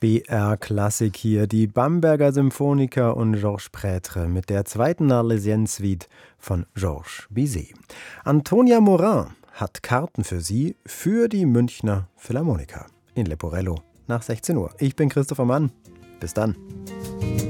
BR Klassik hier, die Bamberger Symphoniker und Georges Prêtre mit der zweiten Arlésienne-Suite von Georges Bizet. Antonia Morin hat Karten für Sie für die Münchner Philharmoniker in Leporello nach 16 Uhr. Ich bin Christopher Mann. Bis dann.